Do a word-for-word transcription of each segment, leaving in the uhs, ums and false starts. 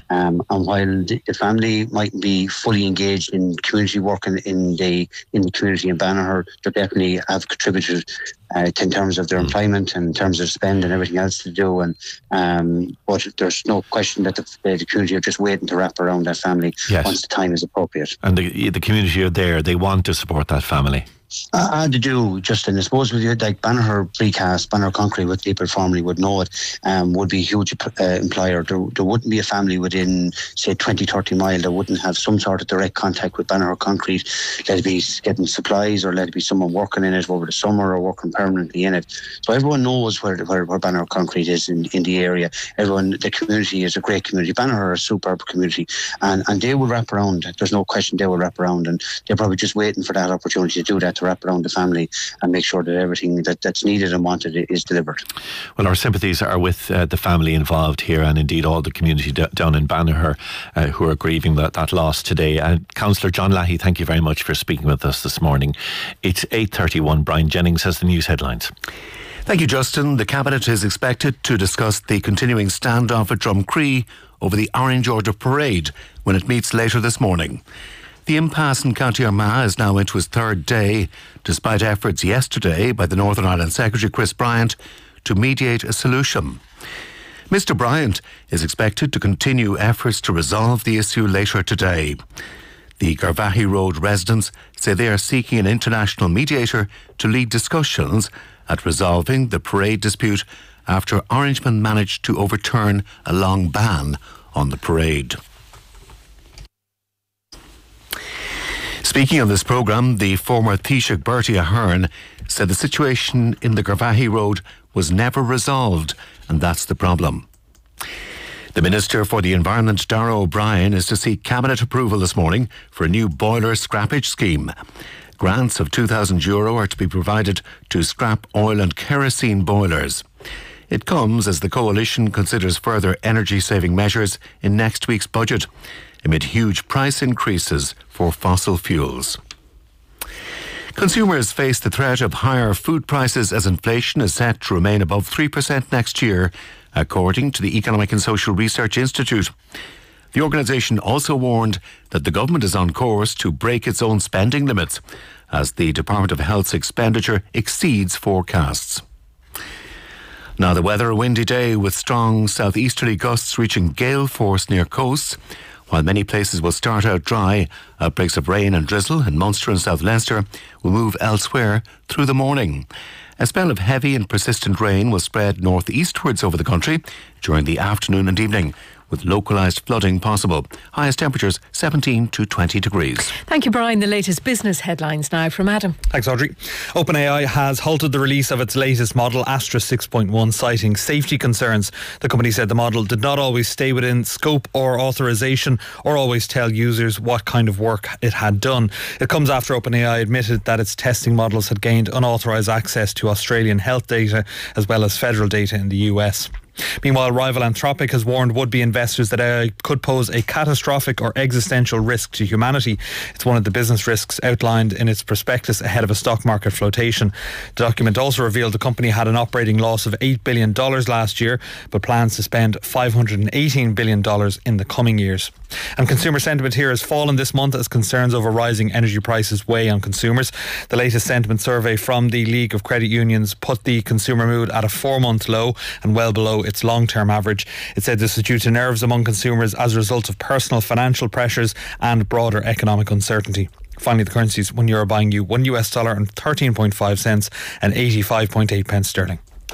Um, and while the, the family might be fully engaged in community work in, in the in the community in Banagher, they definitely have contributed uh, in terms of their employment and in terms of spend and everything else to do. And um, but there's no question that the, the community are just waiting to wrap around that family yes. once the time is appropriate. And the, the community are there; they want to support that family. Uh, to do, Justin. I suppose with you, like Banagher Precast, Banagher Concrete, what people formerly would know it, um, would be a huge uh, employer. There, there wouldn't be a family within, say, twenty, thirty mile that wouldn't have some sort of direct contact with Banagher Concrete. Let it be getting supplies, or let it be someone working in it over the summer, or working permanently in it. So everyone knows where where, where Banagher Concrete is in, in the area. Everyone, the community is a great community. Banagher are a superb community, and, and they will wrap around. There's no question they will wrap around, and they're probably just waiting for that opportunity to do that, to wrap around the family and make sure that everything that, that's needed and wanted is delivered. Well, our sympathies are with uh, the family involved here, and indeed all the community d- down in Banagher uh, who are grieving that, that loss today. Uh, Councillor John Lahey, thank you very much for speaking with us this morning. It's eight thirty-one. Brian Jennings has the news headlines. Thank you, Justin. The Cabinet is expected to discuss the continuing standoff at Drumcree over the Orange Order Parade when it meets later this morning. The impasse in County Armagh is now into its third day, despite efforts yesterday by the Northern Ireland Secretary Chris Bryant to mediate a solution. Mr Bryant is expected to continue efforts to resolve the issue later today. The Garvaghey Road residents say they are seeking an international mediator to lead discussions at resolving the parade dispute after Orangemen managed to overturn a long ban on the parade. Speaking on this programme, the former Taoiseach Bertie Ahern said the situation in the Garvaghey Road was never resolved, and that's the problem. The Minister for the Environment, Darragh O'Brien, is to seek Cabinet approval this morning for a new boiler scrappage scheme. Grants of two thousand euro are to be provided to scrap oil and kerosene boilers. It comes as the Coalition considers further energy-saving measures in next week's budget, amid huge price increases for fossil fuels. Consumers face the threat of higher food prices as inflation is set to remain above three percent next year, according to the Economic and Social Research Institute. The organisation also warned that the government is on course to break its own spending limits as the Department of Health's expenditure exceeds forecasts. Now the weather, a windy day with strong southeasterly gusts reaching gale force near coasts. While many places will start out dry, outbreaks of rain and drizzle in Munster and South Leinster will move elsewhere through the morning. A spell of heavy and persistent rain will spread northeastwards over the country during the afternoon and evening, with localised flooding possible. Highest temperatures seventeen to twenty degrees. Thank you, Brian. The latest business headlines now from Adam. Thanks, Audrey. OpenAI has halted the release of its latest model, Astra six point one, citing safety concerns. The company said the model did not always stay within scope or authorization, or always tell users what kind of work it had done. It comes after OpenAI admitted that its testing models had gained unauthorised access to Australian health data as well as federal data in the U S. Meanwhile, rival Anthropic has warned would-be investors that A I could pose a catastrophic or existential risk to humanity. It's one of the business risks outlined in its prospectus ahead of a stock market flotation. The document also revealed the company had an operating loss of eight billion dollars last year, but plans to spend five hundred eighteen billion dollars in the coming years. And consumer sentiment here has fallen this month as concerns over rising energy prices weigh on consumers. The latest sentiment survey from the League of Credit Unions put the consumer mood at a four-month low and well below its long-term average. It said this is due to nerves among consumers as a result of personal financial pressures and broader economic uncertainty. Finally, the currencies: one euro buying you one U S dollar and thirteen point five cents and eighty-five point eight pence sterling.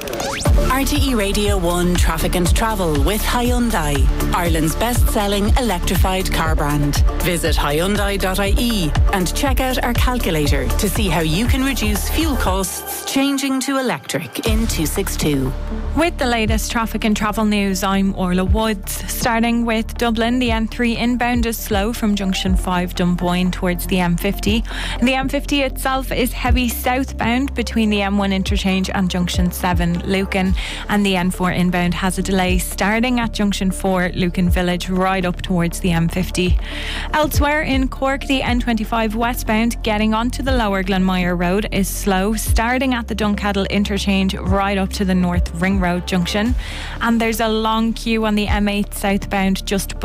R T E Radio one Traffic and Travel with Hyundai, Ireland's best-selling electrified car brand. Visit hyundai dot I E and check out our calculator to see how you can reduce fuel costs changing to electric in two sixty-two. With the latest traffic and travel news, I'm Orla Woods. Starting with Dublin, the N three inbound is slow from Junction five Dunboyne towards the M fifty. And the M fifty itself is heavy southbound between the M one interchange and Junction seven Lucan. And the N four inbound has a delay starting at Junction four Lucan Village right up towards the M fifty. Elsewhere in Cork, the N twenty-five westbound getting onto the Lower Glenmire Road is slow, starting at the Dunkettle interchange right up to the North Ring Road junction. And there's a long queue on the M eight southbound just